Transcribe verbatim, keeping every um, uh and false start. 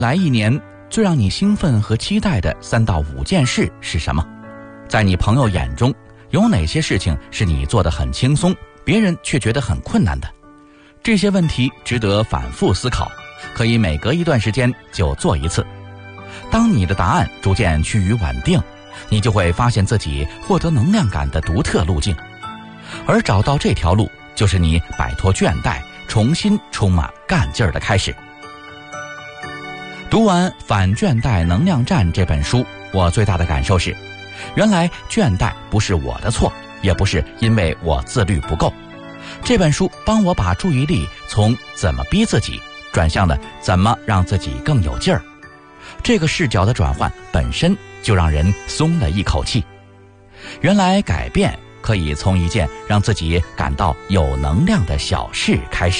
来一年最让你兴奋和期待的三到五件事是什么？在你朋友眼中，有哪些事情是你做得很轻松，别人却觉得很困难的？这些问题值得反复思考，可以每隔一段时间就做一次。当你的答案逐渐趋于稳定，你就会发现自己获得能量感的独特路径，而找到这条路，就是你摆脱倦怠，重新充满干劲儿的开始。读完《反倦怠能量战》这本书，我最大的感受是，原来倦怠不是我的错，也不是因为我自律不够。这本书帮我把注意力从怎么逼自己转向了怎么让自己更有劲儿。这个视角的转换本身就让人松了一口气。原来改变可以从一件让自己感到有能量的小事开始。